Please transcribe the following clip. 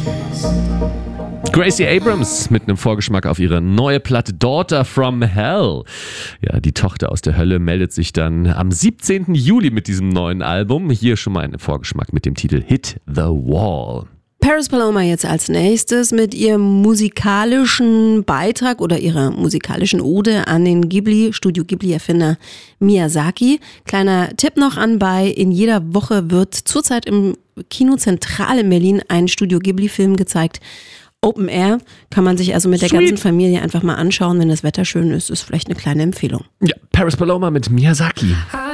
Gracie Abrams mit einem Vorgeschmack auf ihre neue Platte Daughter from Hell. Ja, die Tochter aus der Hölle meldet sich dann am 17. Juli mit diesem neuen Album. Hier schon mal ein Vorgeschmack mit dem Titel Hit the Wall. Paris Paloma jetzt als nächstes mit ihrem musikalischen Beitrag oder ihrer musikalischen Ode an den Studio Ghibli-Erfinder Miyazaki. Kleiner Tipp noch anbei, in jeder Woche wird zurzeit im Kino Zentral in Berlin ein Studio Ghibli-Film gezeigt. Open Air, kann man sich also mit der ganzen Familie einfach mal anschauen, wenn das Wetter schön ist. Ist vielleicht eine kleine Empfehlung. Ja, Paris Paloma mit Miyazaki.